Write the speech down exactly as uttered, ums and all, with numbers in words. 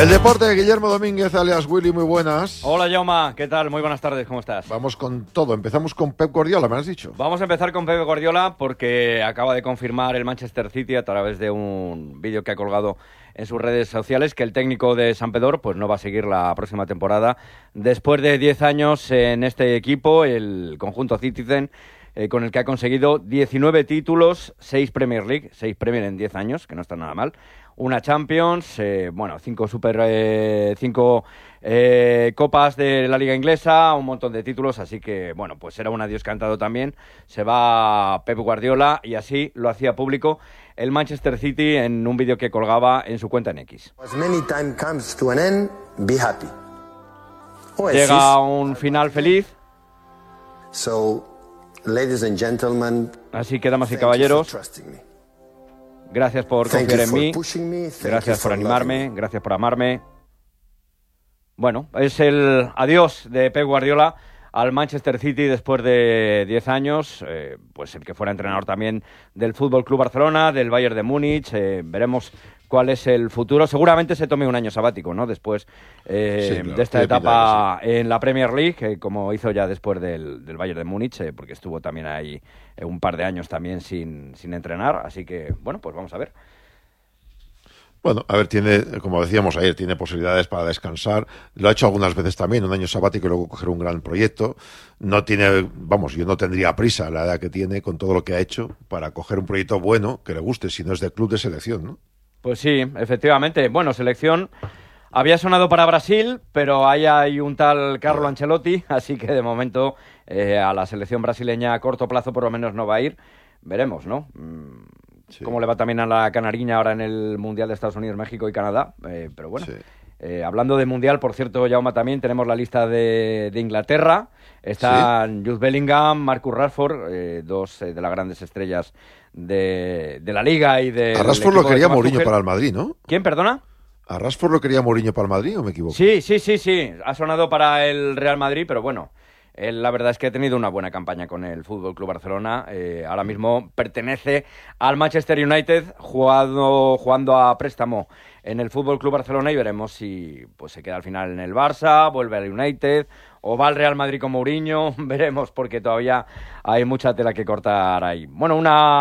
El deporte de Guillermo Domínguez, alias Willy, muy buenas. Hola, Jaume, ¿qué tal? Muy buenas tardes, ¿cómo estás? Vamos con todo, empezamos con Pep Guardiola, ¿me has dicho? Vamos a empezar con Pep Guardiola porque acaba de confirmar el Manchester City a través de un vídeo que ha colgado en sus redes sociales que el técnico de Sampdoria pues no va a seguir la próxima temporada. Después de diez años en este equipo, el conjunto Citizen, eh, con el que ha conseguido diecinueve títulos, seis Premier League, seis Premier en diez años, que no está nada mal. Una Champions, eh, bueno, cinco super, eh, cinco eh, copas de la Liga Inglesa, un montón de títulos, así que, bueno, pues era un adiós cantado también. Se va Pep Guardiola y así lo hacía público el Manchester City en un vídeo que colgaba en su cuenta en X. Llega un final feliz. So, ladies and gentlemen, así que, damas y caballeros, gracias por confiar en mí, gracias por animarme, gracias por amarme. Bueno, es el adiós de Pep Guardiola al Manchester City después de diez años, eh, pues el que fuera entrenador también del F C Barcelona, del Bayern de Múnich. Eh, veremos cuál es el futuro. Seguramente se tome un año sabático, ¿no? Después eh, sí, claro, de esta etapa pinta, sí. en la Premier League, eh, como hizo ya después del, del Bayern de Múnich, eh, porque estuvo también ahí eh, un par de años también sin, sin entrenar. Así que, bueno, pues vamos a ver. Bueno, a ver, tiene, como decíamos ayer, tiene posibilidades para descansar. Lo ha hecho algunas veces también, un año sabático y luego coger un gran proyecto. No tiene, vamos, yo no tendría prisa a la edad que tiene con todo lo que ha hecho para coger un proyecto bueno que le guste, si no es de club de selección, ¿no? Pues sí, efectivamente. Bueno, selección había sonado para Brasil, pero ahí hay un tal Carlo Ancelotti, así que de momento eh, a la selección brasileña a corto plazo por lo menos no va a ir. Veremos, ¿no? Mm. Sí. Cómo le va también a la canariña ahora en el Mundial de Estados Unidos, México y Canadá. Eh, pero bueno, sí. eh, hablando de Mundial, por cierto, Jaume, también tenemos la lista de, de Inglaterra. Están sí. Jude Bellingham, Marcus Rashford, eh, dos eh, de las grandes estrellas de, de la Liga y de... A Rashford lo quería Mourinho para el Madrid, ¿no? ¿Quién, perdona? ¿A Rashford lo quería Mourinho para el Madrid o me equivoco? Sí, sí, sí, sí. Ha sonado para el Real Madrid, pero bueno... Él, la verdad es que ha tenido una buena campaña con el F C Barcelona. Eh, ahora mismo pertenece al Manchester United, jugando, jugando a préstamo en el F C Barcelona, y veremos si pues se queda al final en el Barça, vuelve al United o va al Real Madrid con Mourinho. Veremos, porque todavía hay mucha tela que cortar ahí. Bueno, una